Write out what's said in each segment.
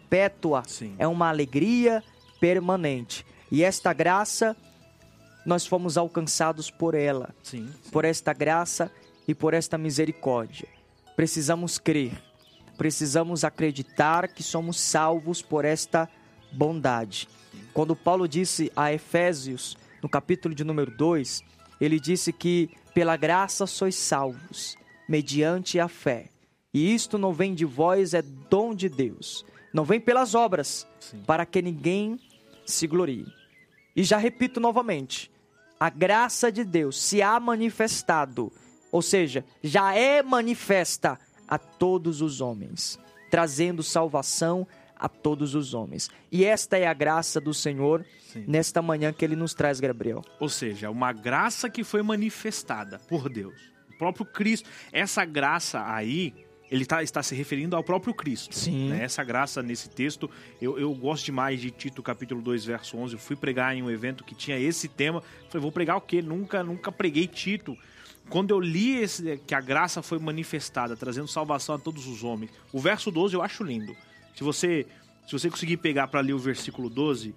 perpétua, Sim. é uma alegria permanente. E esta graça, nós fomos alcançados por ela, Sim. por esta graça e por esta misericórdia. Precisamos crer, precisamos acreditar que somos salvos por esta bondade. Quando Paulo disse a Efésios, no capítulo de número 2, ele disse que pela graça sois salvos, mediante a fé. E isto não vem de vós, é dom de Deus. Não vem pelas obras, Sim. para que ninguém se glorie. E já repito novamente, a graça de Deus se há manifestado, ou seja, já é manifesta a todos os homens, trazendo salvação a todos os homens. E esta é a graça do Senhor, Sim. nesta manhã que Ele nos traz, Gabriel. Ou seja, uma graça que foi manifestada por Deus. O próprio Cristo. Essa graça aí, ele está se referindo ao próprio Cristo. Sim. Né? Essa graça nesse texto, eu gosto demais de Tito capítulo 2, verso 11. Eu fui pregar em um evento que tinha esse tema. Falei, vou pregar o quê? Nunca preguei Tito. Quando eu li que a graça foi manifestada, trazendo salvação a todos os homens, o verso 12 eu acho lindo. Se você conseguir pegar para ler o versículo 12,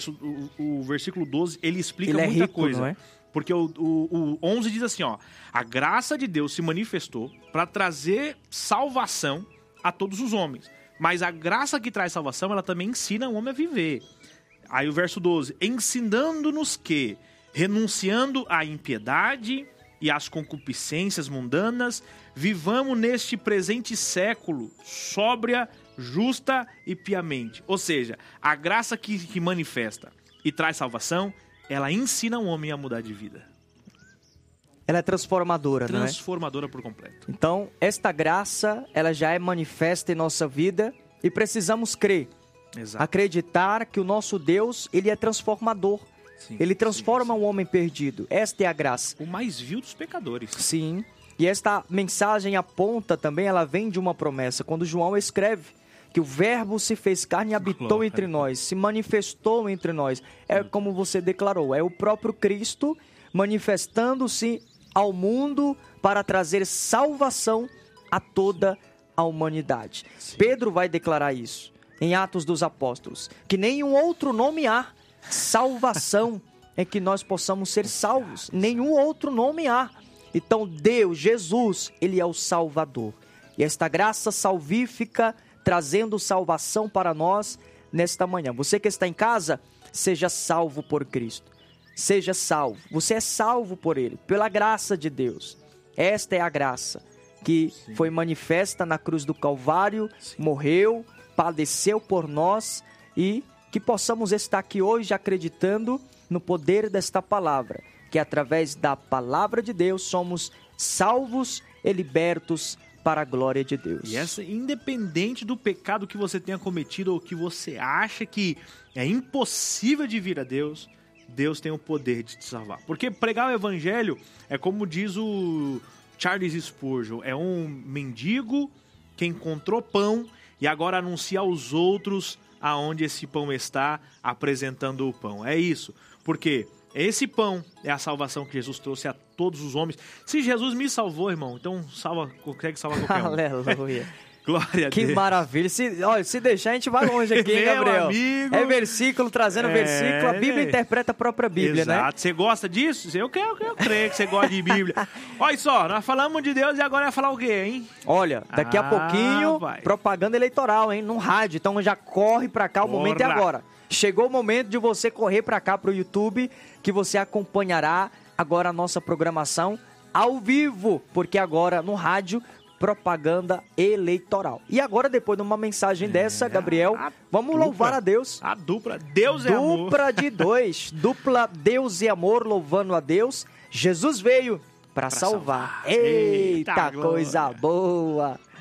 o versículo 12, ele explica Ele é muita rico, coisa. não é? Porque o 11 diz assim, ó, a graça de Deus se manifestou para trazer salvação a todos os homens. Mas a graça que traz salvação, ela também ensina o homem a viver. Aí o verso 12, ensinando-nos que, renunciando à impiedade e às concupiscências mundanas, vivamos neste presente século sóbria, justa e piamente. Ou seja, a graça que manifesta e traz salvação, ela ensina o homem a mudar de vida. Ela é transformadora, não é? Transformadora por completo. Então, esta graça, ela já é manifesta em nossa vida e precisamos crer. Exato. Acreditar que o nosso Deus, Ele é transformador. Sim, Ele transforma sim. o homem perdido. Esta é a graça. O mais vil dos pecadores. Sim. E esta mensagem aponta também, ela vem de uma promessa. Quando João escreve que o verbo se fez carne e habitou Glória. entre nós, se manifestou entre nós. É como você declarou, é o próprio Cristo manifestando-se ao mundo para trazer salvação a toda a humanidade. Sim. Pedro vai declarar isso em Atos dos Apóstolos, que nenhum outro nome há salvação em que nós possamos ser salvos. Nenhum outro nome há. Então Deus, Jesus, Ele é o Salvador. E esta graça salvífica trazendo salvação para nós nesta manhã. Você que está em casa, seja salvo por Cristo. Seja salvo. Você é salvo por Ele, pela graça de Deus. Esta é a graça que foi manifesta na cruz do Calvário, morreu, padeceu por nós e que possamos estar aqui hoje acreditando no poder desta palavra, que através da palavra de Deus somos salvos e libertos para a glória de Deus. E essa, independente do pecado que você tenha cometido ou que você acha que é impossível de vir a Deus, Deus tem o poder de te salvar. Porque pregar o evangelho é como diz o Charles Spurgeon, é um mendigo que encontrou pão e agora anuncia aos outros aonde esse pão está, apresentando o pão. É isso. Porque esse pão é a salvação que Jesus trouxe a todos os homens. Se Jesus me salvou, irmão, então consegue salvar qualquer um. Aleluia. Glória a Deus. Que maravilha. Se deixar, a gente vai longe aqui, hein, Meu Gabriel? amigo. É versículo, trazendo versículo. A Bíblia interpreta a própria Bíblia, né? Exato. Você gosta disso? Eu creio que você gosta de Bíblia. Olha só, nós falamos de Deus e agora vai falar o quê, hein? Olha, daqui a pouquinho, vai. propaganda eleitoral, hein? No rádio. Então já corre pra cá, o momento é agora. Chegou o momento de você correr pra cá pro YouTube, que você acompanhará agora a nossa programação ao vivo, porque agora no rádio, propaganda eleitoral. E agora, depois de uma mensagem dessa, Gabriel, vamos louvar a Deus. A dupla, Deus é amor. Dupla de dois, dupla Deus e amor, louvando a Deus. Jesus veio para salvar. Eita, coisa boa!